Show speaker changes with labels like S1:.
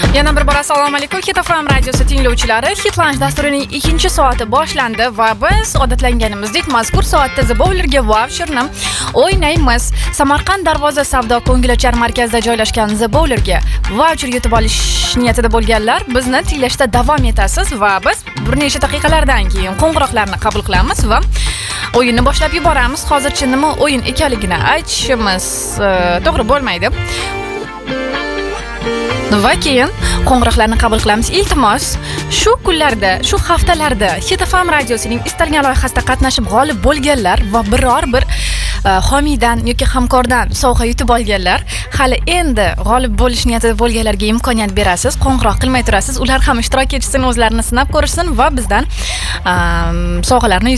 S1: Yana bir bor assalomu alaykum. Hit FM radiosi tinglovchilari, Hit Lunch dasturining 2-soati boshlandi va biz odatlanganimizdek mazkur soatda The Bowler'ga voucherni o'ynaymiz. Samarqand Darvoza savdo ko'ngilochar markazida joylashgan The Bowler'ga voucher yutib olish niyatida bo'lganlar bizni tinglashda davom etasiz va biz bir necha daqiqalardan keyin qo'ng'iroqlarni qabul qilamiz va o'yinni boshlab yuboramiz. Hozircha nima o'yin ekanligini aytishimiz to'g'ri bo'lmaydi. Va keyin qo'ng'iroqlarni qabul qilamiz. Iltimos, shu kunlarda, sshu haftalarda Hit FM radiosining istalgan loyihasida qatnashib g'olib bo'lganlar va biror bir homiydan yoki hamkordan sovg'a yutib olganlar, hali endi g'olib bo'lish niyatida bo'lganlarga imkoniyat berasiz. Qo'ng'iroq qilmay turasiz. Ular ham ishtirok etishsin, o'zlarini sinab ko'rishsin va bizdan sovg'alarni